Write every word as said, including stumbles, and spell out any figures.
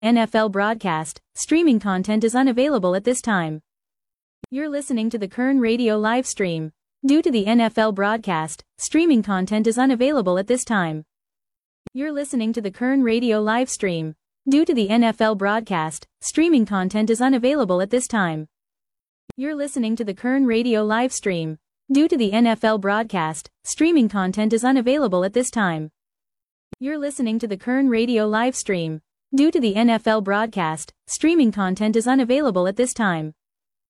N F L broadcast, streaming content is unavailable at this time. You're listening to the Kern Radio live stream. Due to the N F L broadcast, streaming content is unavailable at this time. You're listening to the Kern Radio live stream. Due to the N F L broadcast, streaming content is unavailable at this time. You're listening to the Kern Radio live stream. Due to the N F L broadcast, streaming content is unavailable at this time. You're listening to the Kern Radio live stream. Due to the N F L broadcast, streaming content is unavailable at this time.